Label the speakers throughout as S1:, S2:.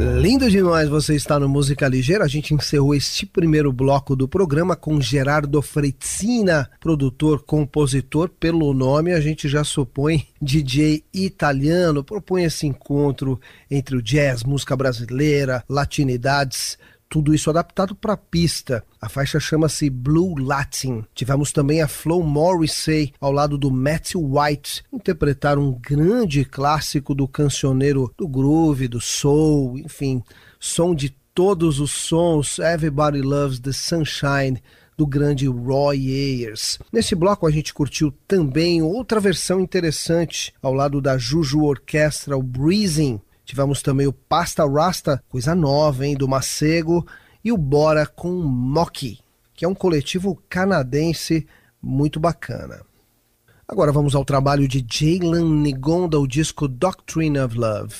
S1: Lindo demais você estar no Música Ligeira. A gente encerrou este primeiro bloco do programa com Gerardo Fretzina, produtor, compositor. Pelo nome a gente já supõe DJ italiano. Propõe esse encontro entre o jazz, música brasileira, latinidades, tudo isso adaptado para a pista. A faixa chama-se Blue Latin. Tivemos também a Flo Morrissey ao lado do Matthew White, interpretar um grande clássico do cancioneiro do groove, do soul, enfim, som de todos os sons. Everybody Loves the Sunshine, do grande Roy Ayers. Nesse bloco a gente curtiu também outra versão interessante ao lado da Juju Orchestra, o Breezing. Tivemos também o Pasta Rasta, coisa nova, hein, do Macego, e o Bora com Mocky, que é um coletivo canadense muito bacana. Agora vamos ao trabalho de Jalen Nigonda, o disco Doctrine of Love.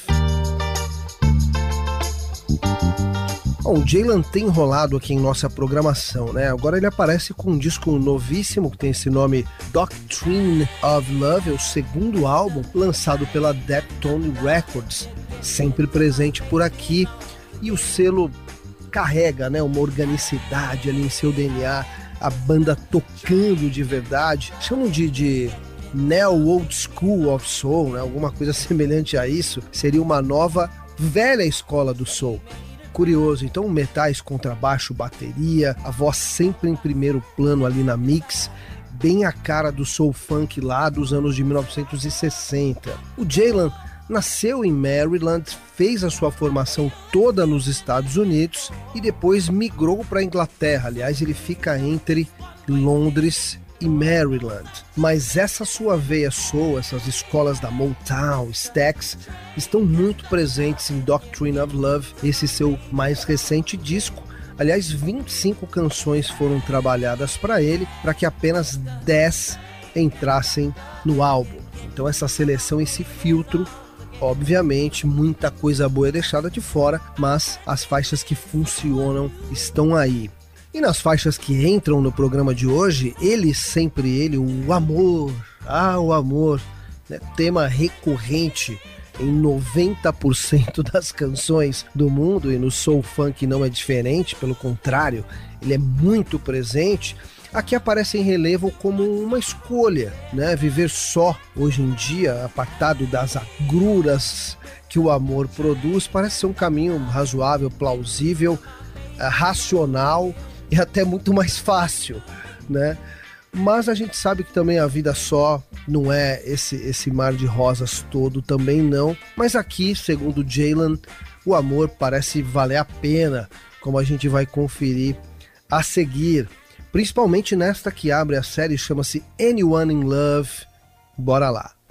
S1: Bom, o Jalen tem rolado aqui em nossa programação, né? Agora ele aparece com um disco novíssimo que tem esse nome Doctrine of Love, é o segundo álbum lançado pela Deptone Records, sempre presente por aqui, e o selo carrega, né, uma organicidade ali em seu DNA, a banda tocando de verdade, chamam de Neo Old School of Soul, né, alguma coisa semelhante a isso, seria uma nova velha escola do soul. Curioso, então metais, contrabaixo, bateria, a voz sempre em primeiro plano ali na mix, bem a cara do soul funk lá dos anos de 1960. O Jalen nasceu em Maryland, fez a sua formação toda nos Estados Unidos e depois migrou para a Inglaterra. Aliás, ele fica entre Londres e Maryland. Mas essa sua veia soul, essas escolas da Motown, Stax, estão muito presentes em Doctrine of Love, esse seu mais recente disco. Aliás, 25 canções foram trabalhadas para ele, para que apenas 10 entrassem no álbum. Então essa seleção, esse filtro, obviamente, muita coisa boa é deixada de fora, mas as faixas que funcionam estão aí. E nas faixas que entram no programa de hoje, sempre ele, o amor, o amor, né? Tema recorrente em 90% das canções do mundo, e no soul funk não é diferente, pelo contrário, ele é muito presente. Aqui aparece em relevo como uma escolha, né? Viver só hoje em dia, apartado das agruras que o amor produz, parece ser um caminho razoável, plausível, racional e até muito mais fácil, né? Mas a gente sabe que também a vida só não é esse mar de rosas todo, também não. Mas aqui, segundo Jalen, o amor parece valer a pena, como a gente vai conferir a seguir. Principalmente nesta que abre a série, chama-se Anyone in Love. Bora lá.